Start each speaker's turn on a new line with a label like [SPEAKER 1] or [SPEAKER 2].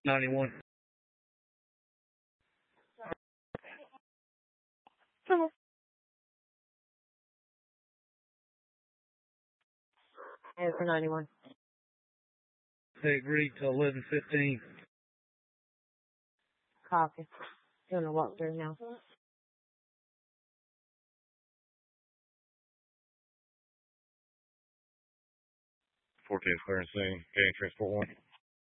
[SPEAKER 1] 91.
[SPEAKER 2] Over 91.
[SPEAKER 1] They agreed to 11:15.
[SPEAKER 2] Copy. Doing a walkthrough now.
[SPEAKER 3] 14 clearance scene. Gaining transport 1.